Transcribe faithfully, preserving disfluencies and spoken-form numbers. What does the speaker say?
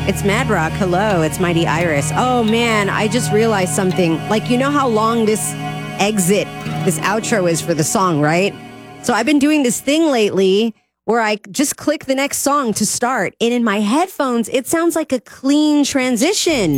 It's Mad Rock. Hello, it's Mighty Iris. Oh man, I just realized something. Like, you know how long this exit, this outro is for the song, right? So I've been doing this thing lately where I just click the next song to start, and in my headphones, it sounds like a clean transition.